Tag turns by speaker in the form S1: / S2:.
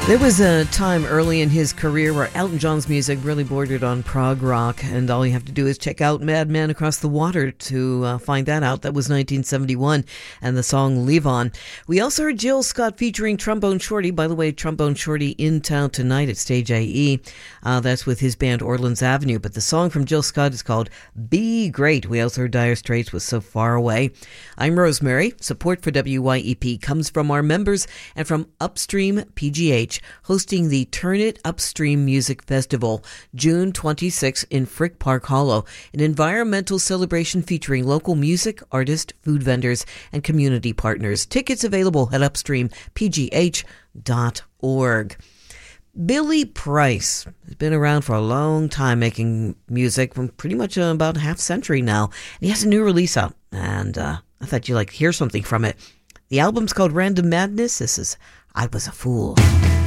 S1: There was a time early in his career where Elton John's music really bordered on prog rock, and all you have to do is check out Madman Across the Water to find that out. That was 1971, and the song Leave On. We also heard Jill Scott featuring Trombone Shorty. By the way, Trombone Shorty in town tonight at Stage IE. That's with his band Orleans Avenue, but the song from Jill Scott is called Be Great. We also heard Dire Straits with So Far Away. I'm Rosemary. Support for WYEP comes from our members and from Upstream PGH, hosting the Turn It Upstream Music Festival, June 26 in Frick Park Hollow, an environmental celebration featuring local music, artists, food vendors, and community partners. Tickets available at upstreampgh.org. Billy Price has been around for a long time making music, from pretty much about half century now. And he has a new release out, and I thought you'd like to hear something from it. The album's called Random Madness. This is I Was a Fool.